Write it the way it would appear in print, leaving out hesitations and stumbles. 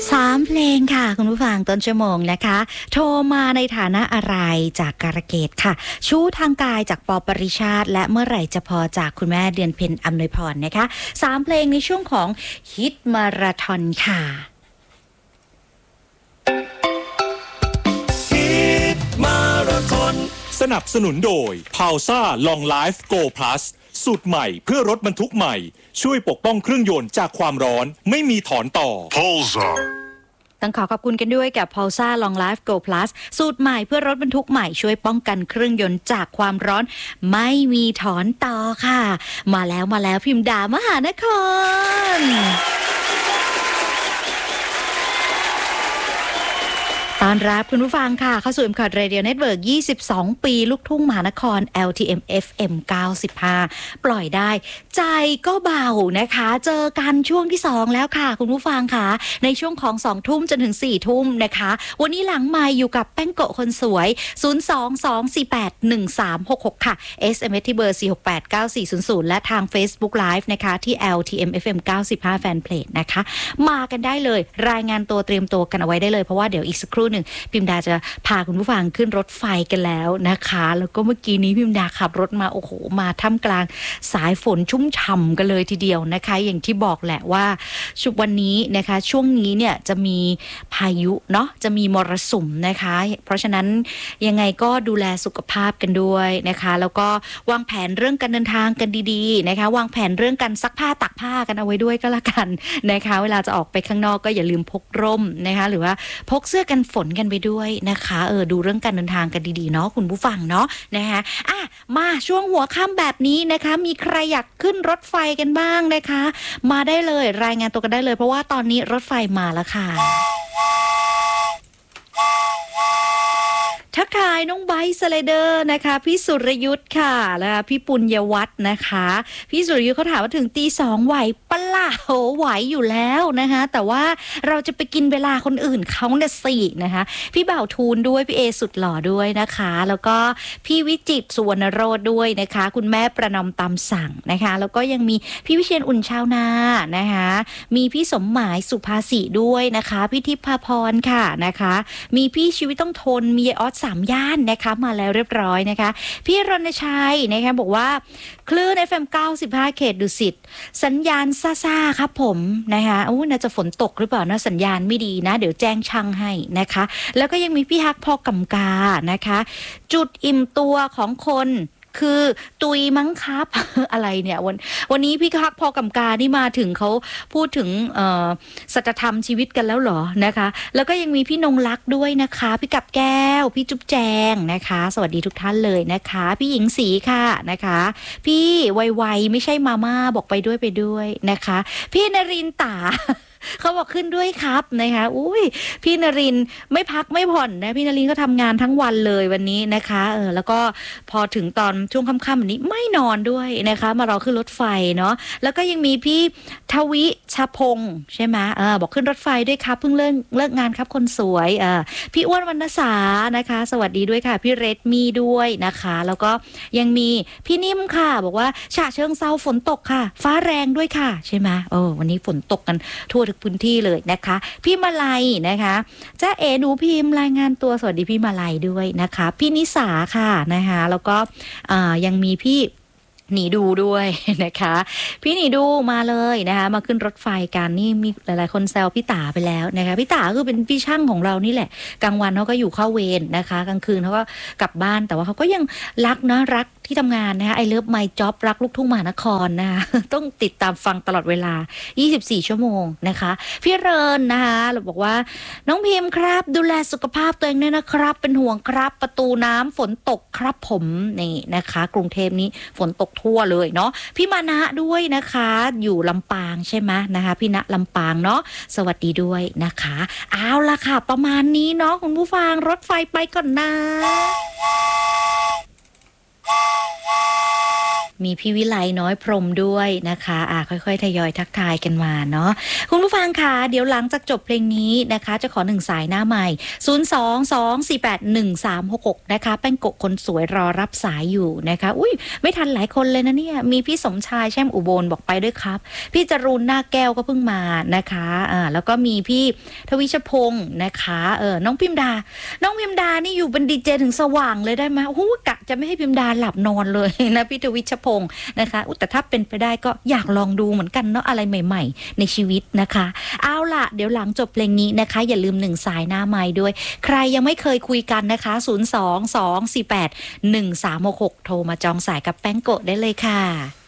3 เพลงค่ะคุณผู้ฟังต้นชั่วโมงนะคะโทรมาในฐานะอะไรจากการะเกดค่ะชู้ทางกายจากปปริชาติและเมื่อไหร่จะพอจากคุณแม่เดือนเพ็ญอำนวยพรนะคะ3 เพลงในช่วงของฮิตมาราธอนค่ะฮิตมาราธอนสนับสนุนโดย Pausa Long Life Go Plus สูตรใหม่เพื่อรถบรรทุกใหม่ช่วยปกป้องเครื่องยนต์จากความร้อนไม่มีถอนต่อ Pausa ต้องขอบคุณกันด้วยกับ Pausa Long Life Go Plus สูตรใหม่เพื่อรถบรรทุกใหม่ช่วยป้องกันเครื่องยนต์จากความร้อนไม่มีถอนต่อค่ะมาแล้วพิมพ์ดามหานครตอนรับคุณผู้ฟังค่ะเข้าสู่ M-Cord Radio Network 22 ปีลูกทุ่งมหานคร LTM FM 95 ปล่อยได้ใจก็เบานะคะเจอกันช่วงที่2แล้วค่ะคุณผู้ฟังค่ะในช่วงของ2 ทุ่มจนถึง4 ทุ่มนะคะวันนี้หลังไมค์อยู่กับแป้งโกะคนสวย 022481366 ค่ะ SMS ที่เบอร์ 4689400 และทาง Facebook Live นะคะที่ LTM FM 95 Fanpage นะคะมากันได้เลยรายงานตัวเตรียมตัวกันเอาไว้ได้เลยเพราะว่าเดี๋ยวอีกสักครู่หนึ่งพิมดาจะพาคุณผู้ฟังขึ้นรถไฟกันแล้วนะคะแล้วก็เมื่อกี้นี้พิมดาขับรถมาโอ้โหมาท่ามกลางสายฝนชุ่มฉ่ำกันเลยทีเดียวนะคะอย่างที่บอกแหละว่าชุวันนี้นะคะช่วงนี้เนี่ยจะมีพายุเนาะจะมีมรสุมนะคะเพราะฉะนั้นยังไงก็ดูแลสุขภาพกันด้วยนะคะแล้วก็วางแผนเรื่องการเดินทางกันดีๆนะคะวางแผนเรื่องการซักผ้าตักผ้ากันเอาไว้ด้วยก็แล้วกันนะคะเวลาจะออกไปข้างนอกก็อย่าลืมพกร่มนะคะหรือว่าพกเสื้อกันฝนกันไปด้วยนะคะดูเรื่องการเดินทางกันดีๆเนาะคุณผู้ฟังเนาะนะคะมาช่วงหัวค่ำแบบนี้นะคะมีใครอยากขึ้นรถไฟกันบ้างนะคะมาได้เลยรายงานตัวกันได้เลยเพราะว่าตอนนี้รถไฟมาแล้วค่ะทักทายน้องไบค์สไลเดอร์นะคะพี่สุรยุทธ์ค่ะแล้วพี่ปุญญวัฒน์นะคะพี่สุรยุทธ์เขาถามว่าถึงตี 2ไหวปะล่ะโหไหวอยู่แล้วนะคะแต่ว่าเราจะไปกินเวลาคนอื่นเขาเนี่ยสินะคะพี่บ่าวทูลด้วยพี่เอสุดหล่อด้วยนะคะแล้วก็พี่วิจิตรสุวรรณโรจน์ด้วยนะคะคุณแม่ประนอมตามสั่งนะคะแล้วก็ยังมีพี่วิเชียรอุ่นชาวนานะคะมีพี่สมหมายสุภาษิด้วยนะคะพี่ทิพพรค่ะนะคะมีพี่ชีวิตต้องทนมีออส3 ย่านนะคะมาแล้วเรียบร้อยนะคะพี่รณชัยนะคะบอกว่าคลื่น FM 95 เขตดุสิตสัญญาณซ่าๆครับผมนะคะน่าจะฝนตกหรือเปล่านะสัญญาณไม่ดีนะเดี๋ยวแจ้งช่างให้นะคะแล้วก็ยังมีพี่ฮักพอกำกานะคะจุดอิ่มตัวของคนคือตุยมั้งครับ อะไรเนี่ยวันนี้พี่ฮักพอกำกานี่มาถึงเขาพูดถึงสัจธรรมชีวิตกันแล้วเหรอนะคะแล้วก็ยังมีพี่นงลักษ์ด้วยนะคะพี่กับแก้วพี่จุ๊บแจงนะคะสวัสดีทุกท่านเลยนะคะพี่หญิงศรีค่ะนะคะพี่ไวๆไม่ใช่มาม่าบอกไปด้วยนะคะพี่นรินตา เขาบอกขึ้นด้วยครับนะคะอุ้ยพี่นรินไม่พักไม่ผ่อนนะพี่นรินก็ทำงานทั้งวันเลยวันนี้นะคะแล้วก็พอถึงตอนช่วงค่ำๆแบบนี้ไม่นอนด้วยนะคะมารอขึ้นรถไฟเนาะแล้วก็ยังมีพี่ทวิชพงษ์ใช่ไหมบอกขึ้นรถไฟด้วยครับเพิ่งเลิกงานครับคนสวยพี่อ้วนวรรณสานะคะสวัสดีด้วยค่ะพี่เรดมี่ด้วยนะคะแล้วก็ยังมีพี่นิ่มค่ะบอกว่าฉะเชิงเซาฝนตกค่ะฟ้าแรงด้วยค่ะใช่ไหมวันนี้ฝนตกกันทั่วพื้นที่เลยนะคะพี่มาลัยนะคะจ้าเอ๋หนูพิมพ์รายงานตัวสวัสดีพี่มาลัยด้วยนะคะพี่นิสาค่ะนะคะแล้วก็ยังมีพี่หนีดูด้วยนะคะพี่หนีดูมาเลยนะคะมาขึ้นรถไฟกันนี่มีหลายๆคนแซวพี่ตาไปแล้วนะคะพี่ตาคือเป็นพี่ช่างของเรานี่แหละกลางวันเขาก็อยู่เข้าเวรนะคะกลางคืนเขาก็กลับบ้านแต่ว่าเขาก็ยังรักนะรักที่ทำงานนะคะไอเลิฟไมค์จ็อบรักลูกทุ่งมหานครนะคะต้องติดตามฟังตลอดเวลา24 ชั่วโมงนะคะพี่เรินนะคะเราบอกว่าน้องพิมพ์ครับดูแลสุขภาพตัวเองด้วยนะครับเป็นห่วงครับประตูน้ำฝนตกครับผมนี่นะคะกรุงเทพนี้ฝนตกทั่วเลยเนาะพี่มานะด้วยนะคะอยู่ลำปางใช่ไหมนะคะพี่ณลำปางเนาะสวัสดีด้วยนะคะเอาล่ะค่ะประมาณนี้เนาะคุณผู้ฟังรถไฟไปก่อนนะมีพี่วิไลน้อยพรหมด้วยนะคะค่อยๆทยอยทักทายกันมาเนาะคุณผู้ฟังค่ะเดี๋ยวหลังจากจบเพลงนี้นะคะจะขอ1สายหน้าใหม่022481366นะคะแป้งโกะคนสวยรอรับสายอยู่นะคะอุ้ยไม่ทันหลายคนเลยนะเนี่ยมีพี่สมชายแช่มอุบลบอกไปด้วยครับพี่จรูนหน้าแก้วก็เพิ่งมานะคะแล้วก็มีพี่ทวิชพงศ์นะคะน้องพิมดานี่อยู่เป็นดีเจถึงสว่างเลยได้ไหมโอ้โหกะจะไม่ให้พิมดาหลับนอนเลยนะพี่ทวิชพงศ์นะคะแต่ถ้าเป็นไปได้ก็อยากลองดูเหมือนกันเนาะอะไรใหม่ๆในชีวิตนะคะเอาล่ะเดี๋ยวหลังจบเพลงนี้นะคะอย่าลืม1สายหน้าไมค์ด้วยใครยังไม่เคยคุยกันนะคะ022481366โทรมาจองสายกับแป้งโกะได้เลยค่ะ